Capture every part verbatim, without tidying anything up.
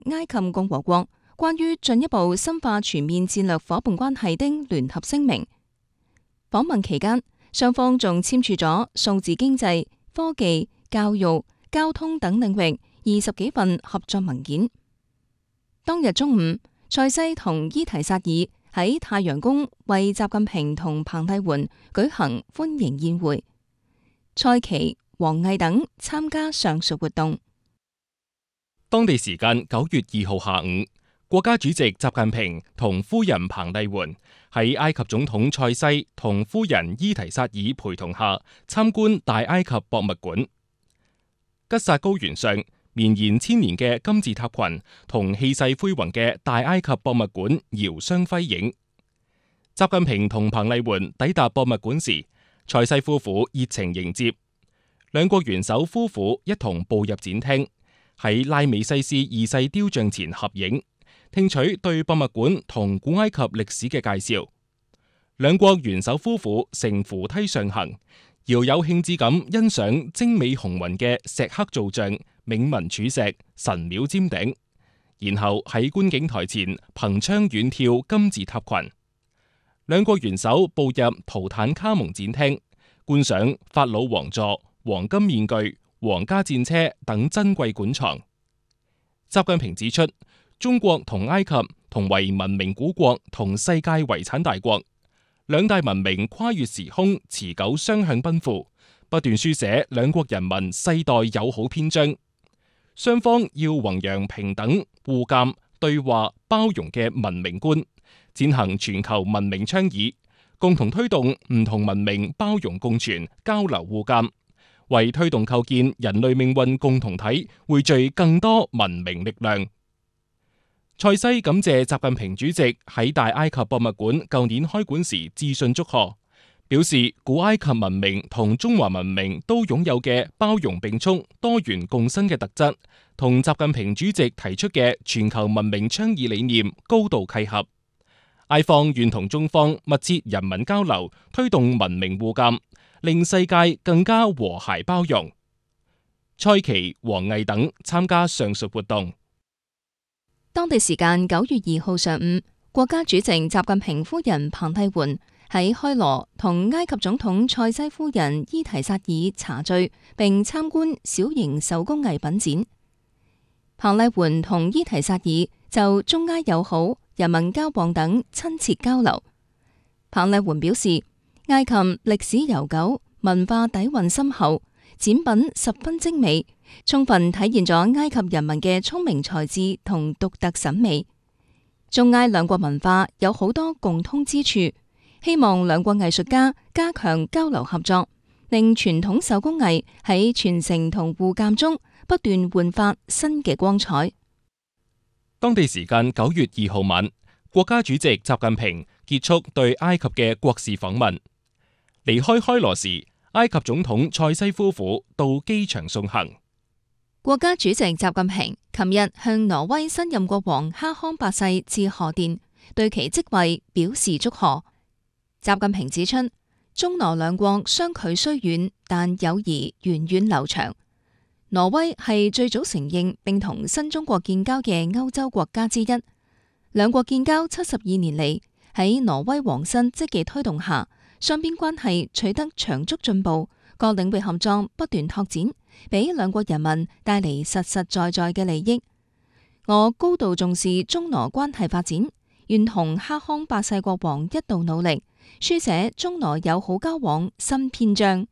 埃及共和國關於進一步深化全面戰略夥伴關係的聯合聲明。訪問期間，雙方仲簽署咗數字經濟、科技、教育、交通等領域二十幾份合作文件。當日中午，塞西同伊提薩爾喺太陽宮為習近平同彭麗媛舉行歡迎宴會，蔡奇、王毅等參加上述活動。 當地時間九月二號下午，國家主席習近平同夫人彭麗媛喺埃及總統塞西同夫人伊提薩爾陪同下參觀大埃及博物館。吉薩高原上綿延千年嘅金字塔群同氣勢恢宏嘅大埃及博物館遙相輝映。習近平同彭麗媛抵達博物館時，塞西夫婦熱情迎接，兩國元首夫婦一同步入展廳，喺拉美西斯二世雕像前合影，聽取對博物館同古埃及歷史嘅介紹。兩國元首夫婦乘扶梯上行，遙有興致咁欣賞精美雄渾嘅石刻造像、銘文柱石、神廟尖頂，然後喺觀景台前憑槍遠眺金字塔群。兩國元首步入圖坦卡蒙展廳，觀賞法老王座、黃金面具、皇家戰車等珍貴館藏。習近平指出，中國同埃及同為文明古國同世界遺產大國，兩大文明跨越時空，持久雙向奔赴，不斷書寫兩國人民世代友好篇章。雙方要弘揚平等、互鑒、對話、包容嘅文明觀，踐行全球文明倡議，共同推動唔同文明包容共存、交流互鑒，為推動構建人類命運共同體匯聚更多文明力量。塞西感謝習近平主席喺大埃及博物館舊年開館時致信祝賀，表示古埃及文明同中華文明都擁有嘅包容並蓄、多元共生嘅特質，同習近平主席提出嘅全球文明倡議理念高度契合。埃方願同中方密切人民交流，推動文明互鑒，令世界更加和諧包容。蔡奇、王毅等參加上述活動。 當地時間九月二號上午，國家主席習近平夫人彭麗媛喺開羅同埃及總統塞西夫人伊提薩爾茶敘，並參觀小型手工藝品展。彭麗媛同伊提薩爾就中埃友好、人民交往等親切交流。彭麗媛表示，埃及歷史悠久，文化底蘊深厚，展品十分精美，充分體現咗埃及人民嘅聰明才智同獨特審美。中埃兩國文化有好多共通之處，希望兩國藝術家加強交流合作，令傳統手工藝喺傳承同互鑒中不斷煥發新嘅光彩。 當地時間九月二號晚，國家主席習近平結束對埃及嘅國事訪問。離開開羅時，埃及總統塞西夫婦到機場送行。 國家主席習近平琴日向挪威新任國王哈康八世致賀電，對其即位表示祝賀。習近平指出，中挪兩國相距雖遠，但友誼源遠流長。挪威係最早承認並同新中國建交嘅歐洲國家之一。兩國建交七十二年嚟，喺挪威皇室積極推動下，雙邊關係取得長足進步，各領域合作不斷拓展，俾兩國人民帶嚟實實在在嘅利益。我高度重視中挪關係發展，願同哈康八世國王一道努力，書寫中挪友好交往新篇章。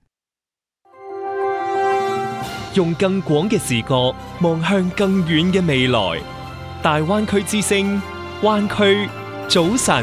用更廣嘅視角望向更遠嘅未來，大灣區之聲，灣區早晨。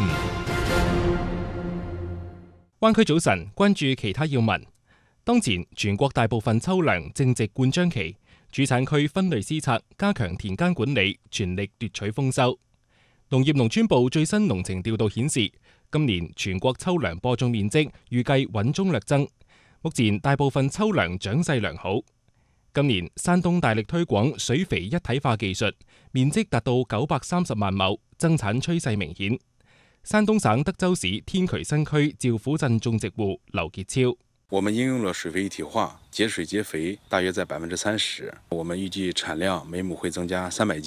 灣區早晨，關注其他要聞。當前全國大部分秋糧正值灌漿期，主產區分類施策，加強田間管理，全力奪取豐收。農業農村部最新農情調度顯示，今年全國秋糧播種面積預計穩中略增，目前大部分秋糧長勢良好。今年山東大力推廣水肥一體化技術，面積達到九百三十萬畝，增產趨勢明顯。山東省德州市天渠新區趙府鎮種植戶劉傑超： 我們應用了水肥一體化，節水節肥大約在百分之三十。我們預計產量每畝會增加三百斤。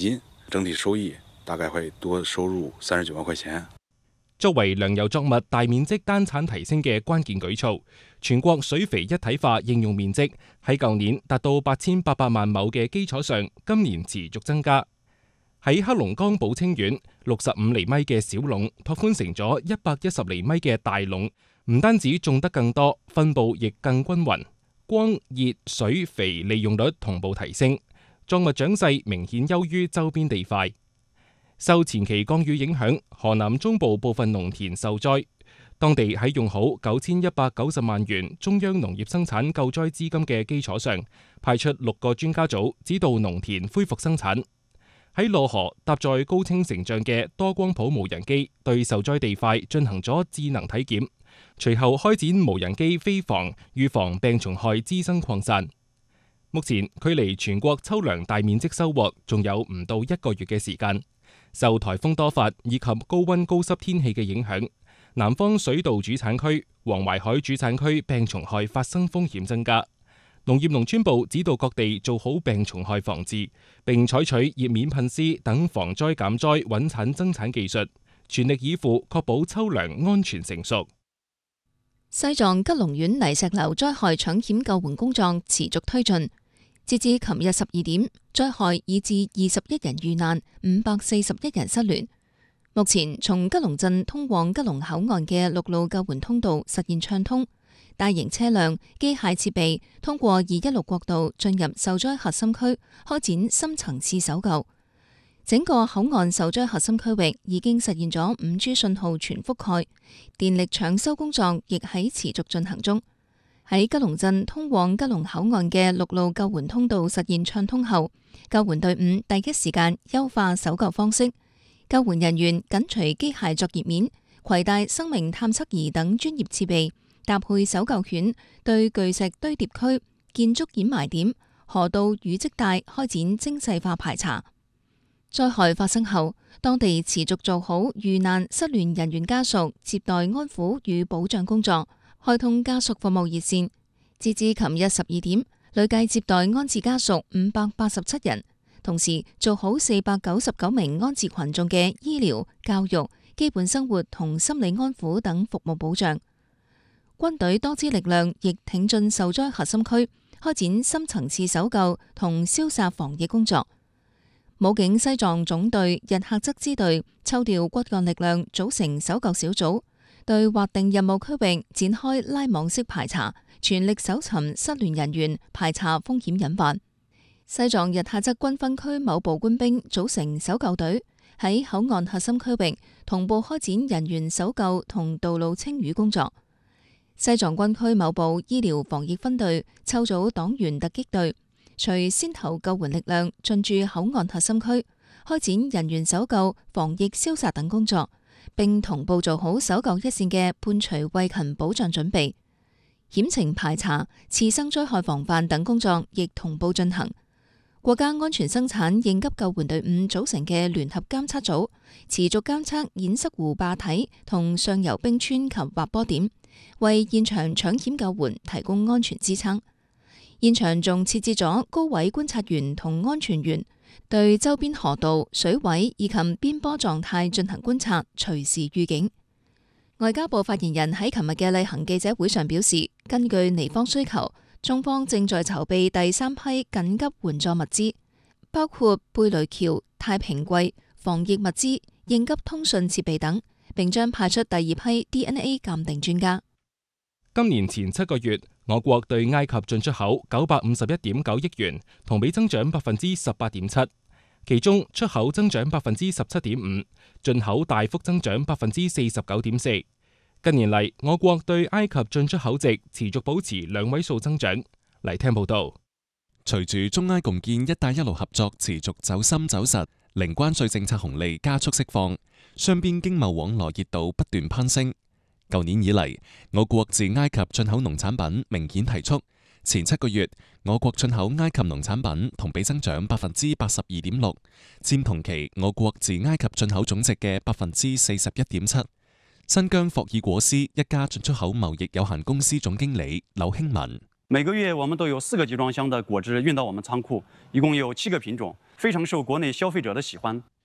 整體收益大概會多收入三十九萬塊錢。 作為糧油作物大面積單產提升嘅關鍵舉措，全國水肥一體化應用面積喺舊年達到八千八百萬畝嘅基礎上，今年持續增加。喺黑龍江寶清縣，六十五厘米嘅小壟拓寬成咗一百一十厘米嘅大壟，唔單止種得更多，分佈亦更均勻，光、熱、水、肥利用率同步提升，作物長勢明顯優於周邊地塊。受前期降雨影響，河南中部部分農田受災，當地喺用好九千一百九十萬元中央農業生產救災資金嘅基礎上，派出六個專家組指導農田恢復生產。喺漯河搭載高清成像嘅多光譜無人機對受災地塊進行咗智能體檢，隨後開展無人機飛防，預防病蟲害滋生擴散。目前距離全國秋糧大面積收穫仲有唔到一個月嘅時間。受颱風多發以及高溫高濕天氣嘅影響，南方水稻主產區、黃淮海主產區病蟲害發生風險增加。農業農村部指導各地做好病蟲害防治，並採取葉面噴施等防災減災穩產增產技術，全力以赴確保秋糧安全成熟。 西藏吉隆縣泥石流災害搶險救援工作持續推進。截至琴日十二點，災害已致二十一人遇難，五百四十一人失聯。目前從吉隆鎮通往吉隆口岸嘅陸路救援通道實現暢通，大型車輛、機械設備通過二一六國道進入受災核心區，開展深層次搜救。整個口岸受災核心區域已經實現咗五 G 信號全覆蓋，電力搶修工作亦喺持續進行中。喺吉隆鎮通往吉隆口岸嘅陸路救援通道實現暢通後，救援隊伍第一時間優化搜救方式，救援人員緊隨機械作業面，攜帶生命探測儀等專業設備，搭配搜救犬，對巨石堆疊區、建築掩埋點、河道雨積帶開展精細化排查。災害發生後，當地持續做好遇難失聯人員家屬接待安撫與保障工作，開通家屬服務熱線，截至琴日十二點，累計接待安置家屬五百八十七人，同時做好四百九十九名安置群眾嘅醫療、教育、基本生活同心理安撫等服務保障。軍隊多支力量亦挺進受災核心區，開展深層次搜救同消殺防疫工作。武警西藏總隊日喀則支隊抽調骨幹力量組成搜救小組，對劃定任務區域展開拉網式排查，全力搜尋失聯人員，排查風險隱患。西藏日喀則軍分區某部官兵組成搜救隊，喺口岸核心區域同步開展人員搜救同道路清淤工作。西藏軍區某部醫療防疫分隊抽組黨員突擊隊，隨先頭救援力量進駐口岸核心區，開展人員搜救、防疫消殺等工作，並同步做好搜救一線嘅伴隨衛勤保障準備。險情排查、次生災害防範等工作亦同步進行。國家安全生產應急救援隊伍組成嘅聯合監測組，持續監測堰塞湖壩體同上游冰川及滑坡點，為現場搶險救援提供安全支撐。現場仲設置咗高位觀察員同安全員，對周邊河道、水位以及邊坡狀態進行觀察，隨時預警。外交部發言人喺琴日嘅例行記者會上表示，根據尼方需求，中方正在籌備第三批緊急援助物資，包括貝雷橋、太平櫃、防疫物資、應急通訊設備等，並將派出第二批 D N A 鑑定專家。 今年前七個月，我國對埃及進出口九百五十一點九億元，同比增長百分之十八點七，其中出口增長百分之十七點五，進口大幅增長百分之四十九點四。近年嚟，我國對埃及進出口值持續保持兩位數增長。嚟聽報道。 隨住中埃共建“一帶一路”合作持續走深走實，零關稅政策紅利加速釋放，雙邊經貿往來熱度不斷攀升。舊年以嚟，我國自埃及進口農產品明顯提速。前七個月，我國進口埃及農產品同比增長百分之八十二點六，佔同期我國自埃及進口總值嘅百分之四十一點七。新疆霍爾果斯一家進出口貿易有限公司總經理柳興文： 每個月我們都有四個集裝箱的果汁運到我們倉庫，一共有七個品種，非常受國內消費者的喜歡。